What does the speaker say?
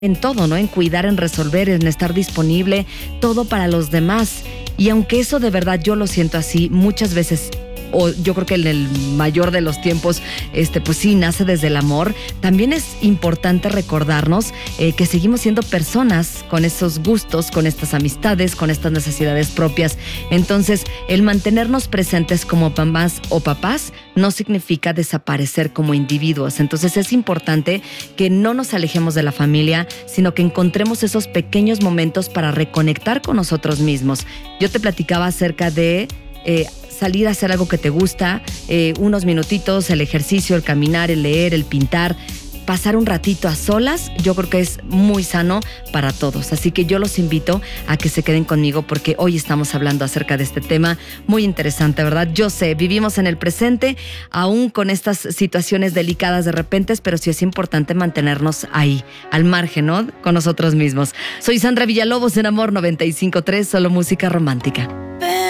en todo, ¿no? En cuidar, en resolver, en estar disponible, todo para los demás. Y aunque eso de verdad yo lo siento así, muchas veces, o yo creo que en el mayor de los tiempos, pues sí, nace desde el amor, también es importante recordarnos que seguimos siendo personas con esos gustos, con estas amistades, con estas necesidades propias. Entonces, el mantenernos presentes como mamás o papás no significa desaparecer como individuos. Entonces, es importante que no nos alejemos de la familia, sino que encontremos esos pequeños momentos para reconectar con nosotros mismos. Yo te platicaba acerca de salir a hacer algo que te gusta, unos minutitos, el ejercicio, el caminar, el leer, el pintar, pasar un ratito a solas, yo creo que es muy sano para todos. Así que yo los invito a que se queden conmigo porque hoy estamos hablando acerca de este tema muy interesante, ¿verdad? Yo sé, vivimos en el presente, aún con estas situaciones delicadas de repente, pero sí es importante mantenernos ahí, al margen, ¿no? Con nosotros mismos. Soy Sandra Villalobos en Amor 95.3, solo música romántica.